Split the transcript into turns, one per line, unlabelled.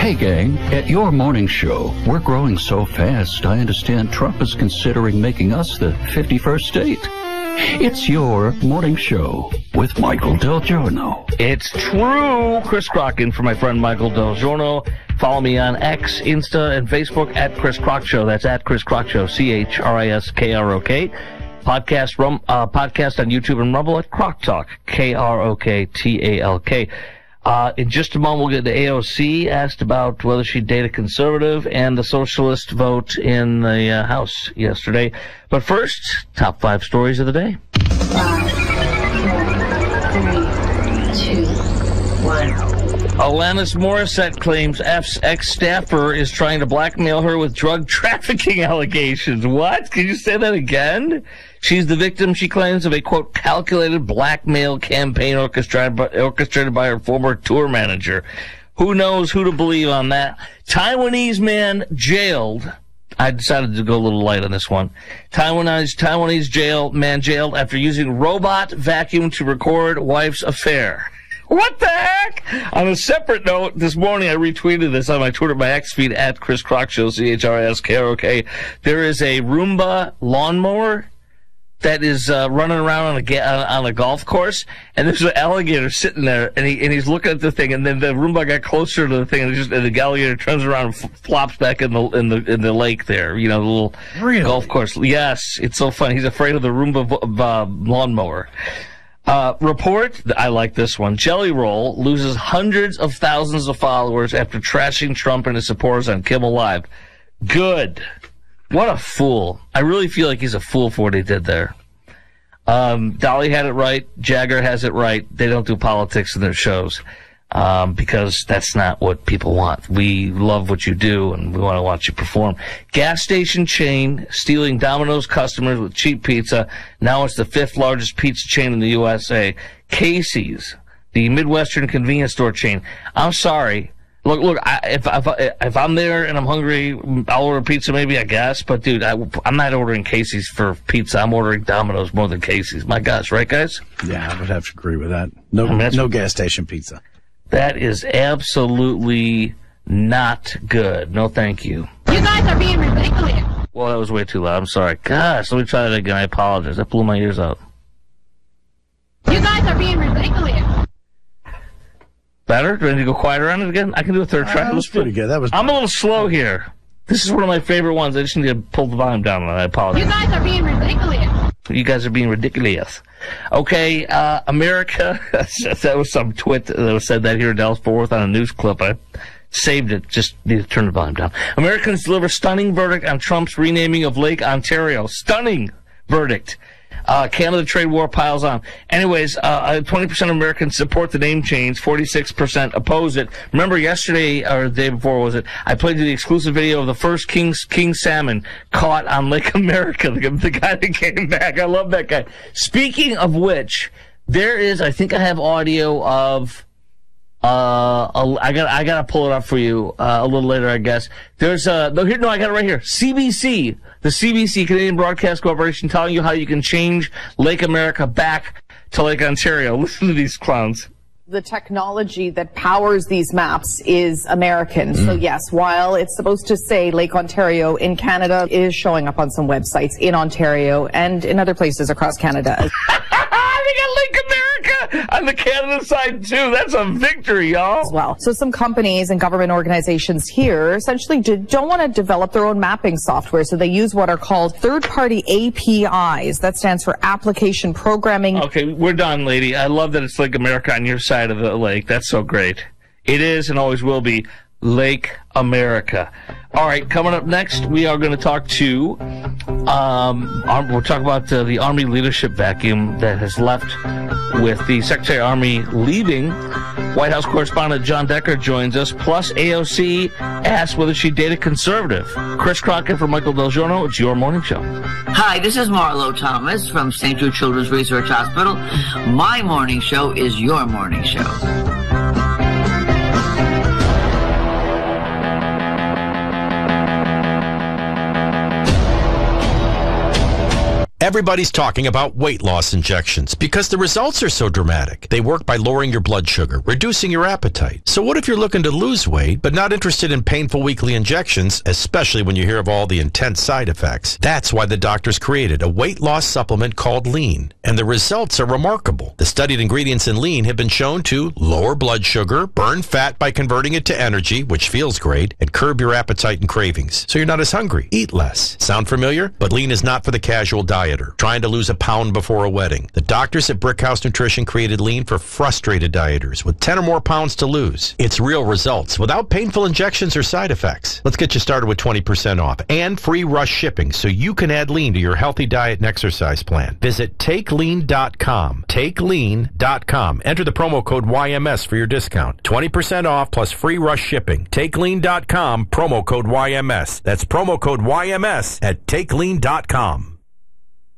Hey, gang, at your morning show, we're growing so fast, I understand Trump is considering making us the 51st state. It's your morning show with Michael Del Giorno.
It's true. Chris Crock for my friend Michael Del Giorno. Follow me on X, Insta, and Facebook at Chris Crock Show. That's at Chris Crock Show, CHRISKROK. Podcast on YouTube and Rumble at Crock Talk, KROKTALK. In just a moment, we'll get to AOC asked about whether she'd date a conservative and the socialist vote in the House yesterday. But first, top 5 stories of the day.
5, 4, 3, 2, 1.
Alanis Morissette claims F's ex-staffer is trying to blackmail her with drug trafficking allegations. What? Can you say that again? She's the victim, she claims, of a, quote, calculated blackmail campaign orchestrated by her former tour manager. Who knows who to believe on that? Taiwanese man jailed. I decided to go a little light on this one. Taiwanese man jailed after using robot vacuum to record wife's affair. What the heck? On a separate note, this morning I retweeted this on my Twitter, my X feed at Chris Crock Show, CHRISKROK. There is a Roomba lawnmower that is running around on a golf course, and there's an alligator sitting there, and he's looking at the thing, and then the Roomba got closer to the thing, and the alligator turns around and flops back in the lake there, you know, the little golf course. Yes, it's so funny. He's afraid of the Roomba lawnmower. Report, I like this one. Jelly Roll loses hundreds of thousands of followers after trashing Trump and his supporters on Kimmel Live. Good. What a fool. I really feel like he's a fool for what he did there. Dolly had it right. Jagger has it right. They don't do politics in their shows because that's not what people want. We love what you do, and we want to watch you perform. Gas station chain stealing Domino's customers with cheap pizza. Now it's the 5th largest pizza chain in the USA. Casey's, the Midwestern convenience store chain. I'm sorry. Look. If I'm there and I'm hungry, I'll order pizza, maybe, I guess. But dude, I'm not ordering Casey's for pizza. I'm ordering Domino's more than Casey's. My gosh, right, guys?
Yeah, I would have to agree with that. No gas station pizza.
That is absolutely not good. No, thank you.
You guys are being ridiculous.
Well, that was way too loud. I'm sorry. Gosh, let me try that again. I apologize. That blew my ears out.
You guys are being ridiculous.
Better? Do I need to go quieter on it again? I can do a third track.
That was pretty good. I'm
a little slow here. This is one of my favorite ones. I just need to pull the volume down on it. I apologize.
You guys are being ridiculous.
You guys are being ridiculous. Okay, America. That was some twit that was said that here in Dallas-Fort Worth on a news clip. I saved it. Just need to turn the volume down. Americans deliver stunning verdict on Trump's renaming of Lake Ontario. Stunning verdict. Canada trade war piles on. Anyways, 20% of Americans support the name change. 46% oppose it. Remember yesterday, or the day before, was it? I played you the exclusive video of the first king salmon caught on Lake America. The guy that came back. I love that guy. Speaking of which, there is, I think I have audio of, I gotta pull it up for you, a little later, I guess. There's, I got it right here. CBC, the CBC, Canadian Broadcast Corporation, telling you how you can change Lake America back to Lake Ontario. Listen to these clowns.
The technology that powers these maps is American. So yes, while it's supposed to say Lake Ontario in Canada, it is showing up on some websites in Ontario and in other places across Canada.
They got Lake America on the Canada side, too. That's a victory, y'all.
As well. So some companies and government organizations here essentially don't want to develop their own mapping software, so they use what are called third-party APIs. That stands for Application Programming.
Okay, we're done, lady. I love that it's Lake America on your side of the lake. That's so great. It is and always will be Lake America. All right, coming up next, we are going to talk to, we'll talk about the Army leadership vacuum that has left with the Secretary of Army leaving. White House correspondent John Decker joins us, plus AOC asks whether she'd date a conservative. Chris Crockett from Michael Del Giorno, it's your morning show.
Hi, this is Marlo Thomas from St. Jude Children's Research Hospital. My morning show is your morning show.
Everybody's talking about weight loss injections because the results are so dramatic. They work by lowering your blood sugar, reducing your appetite. So what if you're looking to lose weight but not interested in painful weekly injections, especially when you hear of all the intense side effects? That's why the doctors created a weight loss supplement called Lean, and the results are remarkable. The studied ingredients in Lean have been shown to lower blood sugar, burn fat by converting it to energy, which feels great, and curb your appetite and cravings, so you're not as hungry. Eat less. Sound familiar? But Lean is not for the casual dieter trying to lose a pound before a wedding. The doctors at Brickhouse Nutrition created Lean for frustrated dieters with 10 or more pounds to lose. It's real results without painful injections or side effects. Let's get you started with 20% off and free rush shipping so you can add Lean to your healthy diet and exercise plan. Visit TakeLean.com. TakeLean.com. Enter the promo code YMS for your discount. 20% off plus free rush shipping. TakeLean.com, promo code YMS. That's promo code YMS at TakeLean.com.